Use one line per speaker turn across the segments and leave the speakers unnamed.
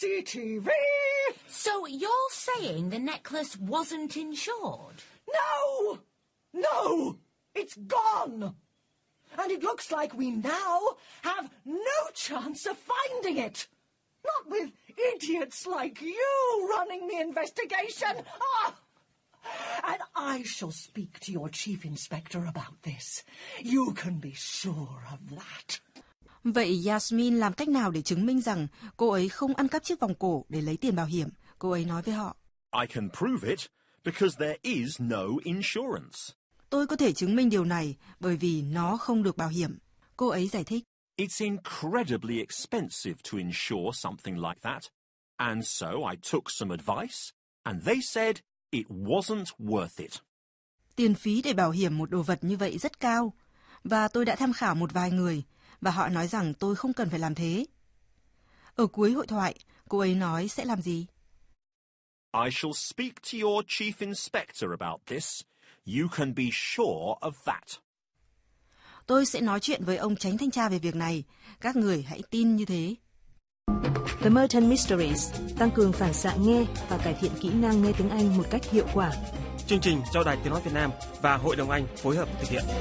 CCTV!
So you're saying the necklace wasn't insured?
No! No! It's gone! And it looks like we now have no chance of finding it. Not with idiots like you running the investigation. Ah! And I shall speak to your chief inspector about this. You can be sure of that.
Vậy Yasmin làm cách nào để chứng minh rằng cô ấy không ăn cắp chiếc vòng cổ để lấy tiền bảo hiểm? Cô ấy nói với họ.
I can prove it because there is no insurance.
Tôi có thể chứng minh điều này bởi vì nó không được bảo hiểm. Cô ấy giải thích.
It's incredibly expensive to insure something like that. And so I took some advice and they said it wasn't worth it.
Tiền phí để bảo hiểm một đồ vật như vậy rất cao. Và tôi đã tham khảo một vài người và họ nói rằng tôi không cần phải làm thế. Ở cuối hội thoại, cô ấy nói sẽ làm gì?
I shall speak to your chief inspector about this. You can be sure of that.
Tôi sẽ nói chuyện với ông chánh thanh tra về việc này. Các người hãy tin như thế.
The Merton Mysteries tăng cường phản xạ nghe và cải thiện kỹ năng nghe tiếng Anh một cách hiệu quả.
Chương trình do Đài Tiếng nói Việt Nam và Hội đồng Anh phối hợp thực hiện.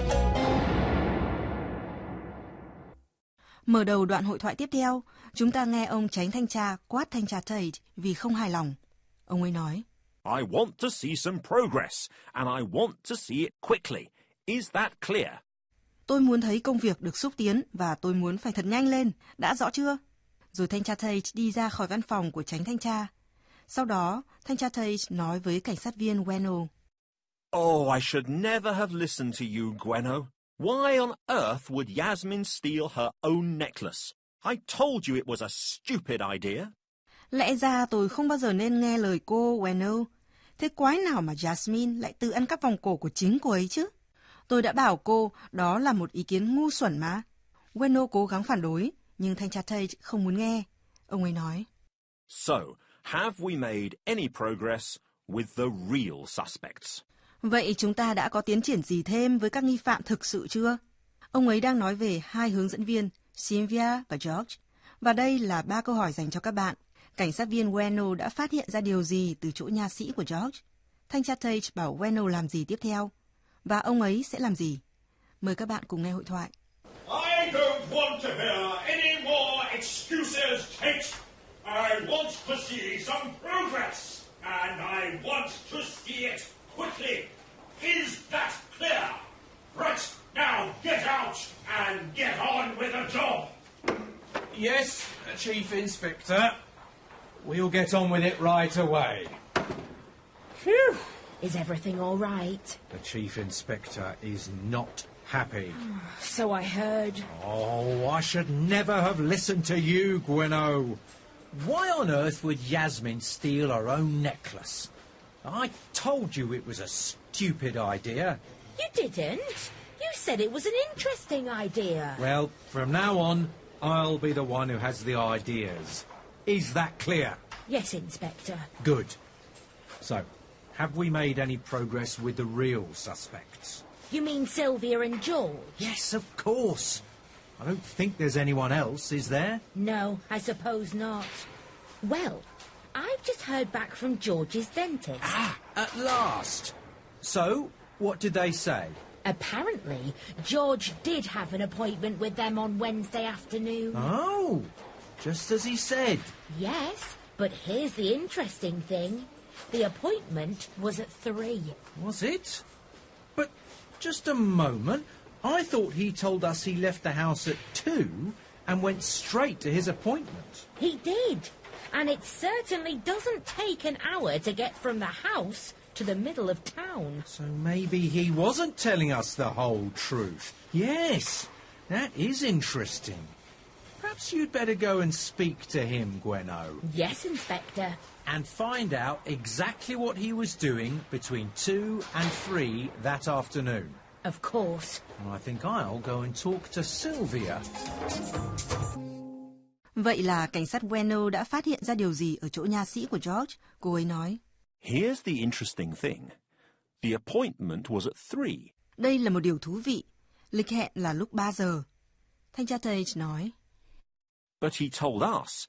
Mở đầu đoạn hội thoại tiếp theo, chúng ta nghe ông chánh thanh tra quát thanh tra Tate vì không hài lòng. Ông ấy nói,
I want to see some progress and I want to see it quickly. Is that clear?
Tôi muốn thấy công việc được xúc tiến và tôi muốn phải thật nhanh lên. Đã rõ chưa? Rồi thanh tra Tate đi ra khỏi văn phòng của chánh thanh tra. Sau đó, thanh tra Tate nói với cảnh sát viên Bueno.
Oh, I should never have listened to you, Gwenno. Why on earth would Yasmin steal her own necklace? I told you it was a stupid idea.
Lẽ ra tôi không bao giờ nên nghe lời cô, Bueno. Thế quái nào mà Yasmin lại tự ăn cắp vòng cổ của chính cô ấy chứ? Tôi đã bảo cô đó là một ý kiến ngu xuẩn mà. Bueno cố gắng phản đối, nhưng thanh tra Tate không muốn nghe. Ông ấy nói.
So, have we made any progress with the real suspects?
Vậy chúng ta đã có tiến triển gì thêm với các nghi phạm thực sự chưa? Ông ấy đang nói về hai hướng dẫn viên, Sylvia và George. Và đây là 3 câu hỏi dành cho các bạn. Cảnh sát viên Bueno đã phát hiện ra điều gì từ chỗ nha sĩ của George? Thanh tra Tate bảo Bueno làm gì tiếp theo? Và ông ấy sẽ làm gì? Mời các bạn cùng nghe hội thoại.
I don't want to hear any more excuses, Tate. I want to see some progress. And I want to see it quickly. Is that clear? Right, now get out and get on with the job.
Yes, Chief Inspector. We'll get on with it right away.
Phew. Is everything all right?
The Chief Inspector is not happy.
So I heard.
Oh, I should never have listened to you, Gwenno. Why on earth would Yasmin steal her own necklace? I told you it was a stupid idea.
You didn't. You said it was an interesting idea.
Well, from now on, I'll be the one who has the ideas. Is that clear?
Yes, Inspector.
Good. So, have we made any progress with the real suspects?
You mean Sylvia and George?
Yes, of course. I don't think there's anyone else, is there?
No, I suppose not. Well, I've just heard back from George's dentist.
Ah, at last. So, what did they say?
Apparently, George did have an appointment with them on Wednesday afternoon.
Oh, just as he said.
Yes, but here's the interesting thing. The appointment was at 3.
Was it? But just a moment. I thought he told us he left the house at 2 and went straight to his appointment.
He did. And it certainly doesn't take an hour to get from the house to the middle of town.
So maybe he wasn't telling us the whole truth. Yes, that is interesting. Perhaps you'd better go and speak to him, Gwenno.
Yes, Inspector.
And find out exactly what he was doing between 2 and 3 that afternoon.
Of course.
And I think I'll go and talk to Sylvia.
Vậy là cảnh sát Bueno đã phát hiện ra điều gì ở chỗ nha sĩ của George? Cô ấy nói.
Here's the interesting thing. The appointment was at 3.
Đây là một điều thú vị. Lịch hẹn là lúc 3 giờ. Thanh tra Tate nói.
But he told us